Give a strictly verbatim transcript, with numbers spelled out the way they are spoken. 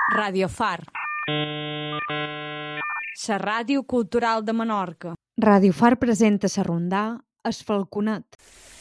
Radio Far. La ràdio cultural de Menorca. Radio Far presenta la rondà Es Falconet.